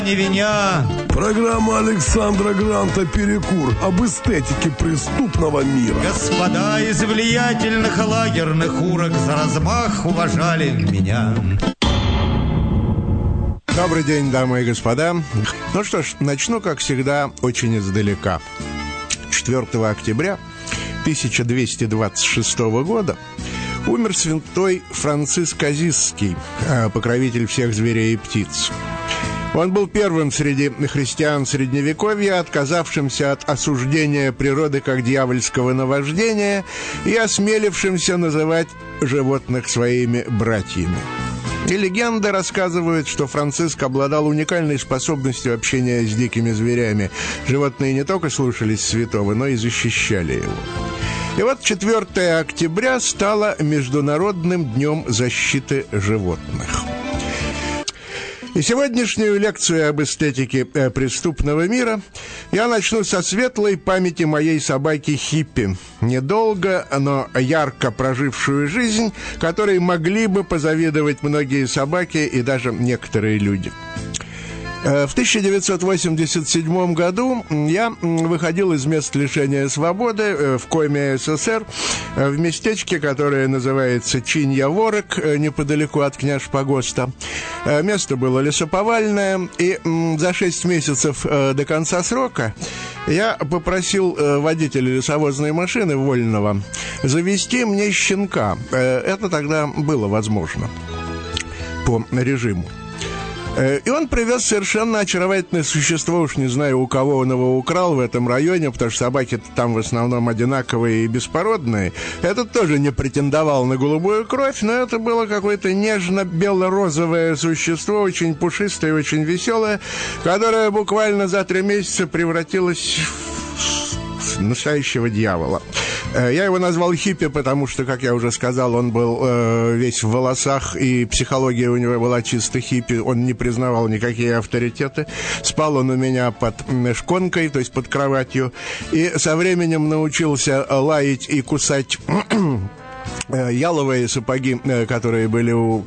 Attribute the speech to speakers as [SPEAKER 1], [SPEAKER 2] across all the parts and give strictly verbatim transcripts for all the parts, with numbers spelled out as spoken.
[SPEAKER 1] не виня.
[SPEAKER 2] Программа Александра Гранта «Перекур» об эстетике преступного мира.
[SPEAKER 1] Господа из влиятельных лагерных урок за размах уважали меня.
[SPEAKER 3] Добрый день, дамы и господа. Ну что ж, начну, как всегда, очень издалека. четвёртого октября тысяча двести двадцать шестого года умер святой Франциск Азизский, покровитель всех зверей и птиц. Он был первым среди христиан Средневековья, отказавшимся от осуждения природы как дьявольского наваждения и осмелившимся называть животных своими братьями. И легенды рассказывают, что Франциск обладал уникальной способностью общения с дикими зверями. Животные не только слушались святого, но и защищали его. И вот четвёртого октября стало Международным днем защиты животных. И сегодняшнюю лекцию об эстетике преступного мира я начну со светлой памяти моей собаки Хиппи, недолго, но ярко прожившую жизнь, которой могли бы позавидовать многие собаки и даже некоторые люди. В тысяча девятьсот восемьдесят седьмом году я выходил из мест лишения свободы в Коми СССР в местечке, которое называется Чинья-Ворок, неподалеку от Княж-Погоста. Место было лесоповальное, и за шесть месяцев до конца срока я попросил водителя лесовозной машины вольного завести мне щенка. Это тогда было возможно по режиму. И он привез совершенно очаровательное существо, уж не знаю, у кого он его украл в этом районе, потому что собаки там в основном одинаковые и беспородные. Этот тоже не претендовал на голубую кровь, но это было какое-то нежно-бело-розовое существо, очень пушистое, очень веселое, которое буквально за три месяца превратилось в настоящего дьявола. Я его назвал Хиппи, потому что, как я уже сказал, он был э, весь в волосах, и психология у него была чисто хиппи, он не признавал никакие авторитеты. Спал он у меня под шконкой, то есть под кроватью, и со временем научился лаять и кусать яловые сапоги, которые были у,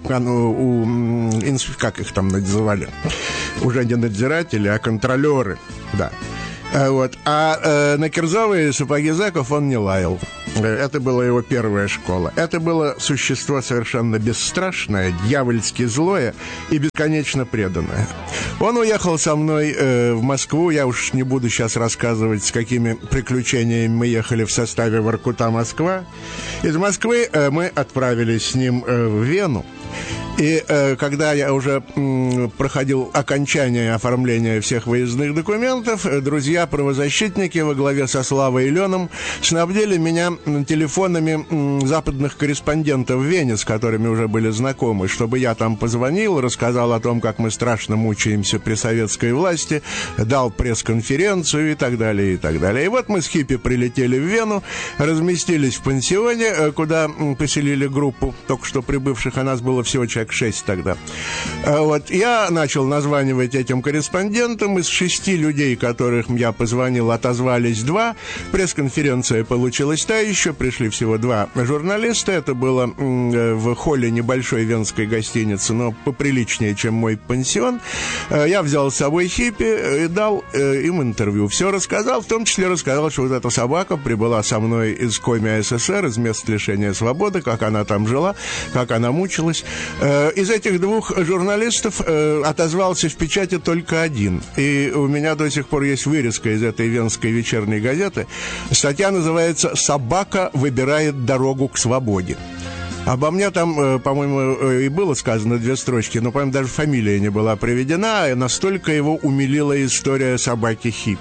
[SPEAKER 3] у, у как их там называли, уже не надзиратели, а контролеры, да. Вот. А э, на кирзовые сапоги зэков он не лаял. Это была его первая школа. Это было существо совершенно бесстрашное, дьявольски злое и бесконечно преданное. Он уехал со мной э, в Москву. Я уж не буду сейчас рассказывать, с какими приключениями мы ехали в составе Воркута-Москва. Из Москвы э, мы отправились с ним э, в Вену. И э, когда я уже м, проходил окончание оформления всех выездных документов, друзья-правозащитники во главе со Славой и Леном снабдили меня телефонами м, западных корреспондентов в Вене, с которыми уже были знакомы, чтобы я там позвонил, рассказал о том, как мы страшно мучаемся при советской власти, дал пресс-конференцию и так далее, и так далее. И вот мы с Хиппи прилетели в Вену, разместились в пансионе, куда поселили группу только что прибывших, а нас было всего человек шесть тогда. Вот. Я начал названивать этим корреспондентам. Из шести людей, которых я позвонил, отозвались два. Пресс-конференция получилась та еще. Пришли всего два журналиста. Это было в холле небольшой венской гостиницы, но поприличнее, чем мой пансион. Я взял с собой Хиппи и дал им интервью. Все рассказал, в том числе рассказал, что вот эта собака прибыла со мной из Коми СССР, из мест лишения свободы, как она там жила, как она мучилась. Из этих двух журналистов э, отозвался в печати только один. И у меня до сих пор есть вырезка из этой венской вечерней газеты. Статья называется «Собака выбирает дорогу к свободе». Обо мне там, э, по-моему, э, и было сказано две строчки, но, по-моему, даже фамилия не была приведена, и настолько его умилила история собаки Хиппи.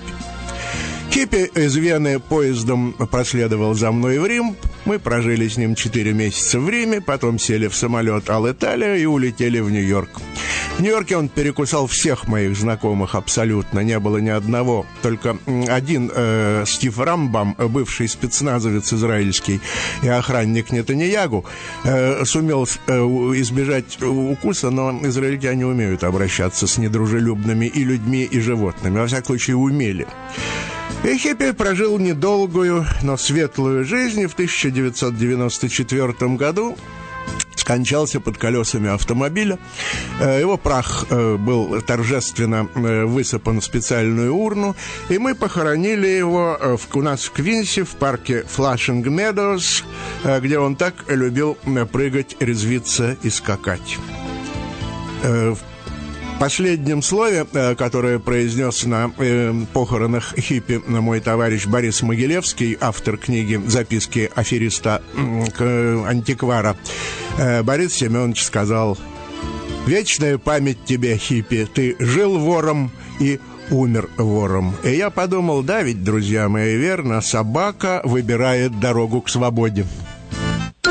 [SPEAKER 3] Хиппи из Вены поездом проследовал за мной в Рим. Мы прожили с ним четыре месяца в Риме, потом сели в самолет Аль-Италия и улетели в Нью-Йорк. В Нью-Йорке он перекусал всех моих знакомых абсолютно, не было ни одного. Только один, э, Стив Рамбам, бывший спецназовец израильский и охранник Нетаньягу, э, сумел э, избежать укуса, но израильтяне умеют обращаться с недружелюбными и людьми, и животными. Во всяком случае, умели. И Хиппи прожил недолгую, но светлую жизнь, и в тысяча девятьсот девяносто четвёртом году скончался под колесами автомобиля. Его прах был торжественно высыпан в специальную урну, и мы похоронили его у нас в Квинсе, в парке Flushing Meadows, где он так любил прыгать, резвиться и скакать. В последнем слове, которое произнес на похоронах хиппи мой товарищ Борис Могилевский, автор книги «Записки афериста-антиквара», Борис Семенович сказал: «Вечная память тебе, хиппи, ты жил вором и умер вором». И я подумал, да ведь, друзья мои, верно, собака выбирает дорогу к свободе.